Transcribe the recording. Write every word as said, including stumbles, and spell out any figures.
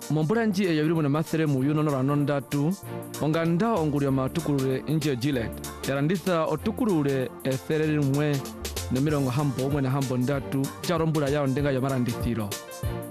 Momburanji ya yabiri muna mathere mu yuno no ranondatu onganda ongulya matukulule inje Gilead yarandisa otukulule esereri mwe na mirongo hambo umwe na hambo ndatu charombula yao ndenga ya marandisiro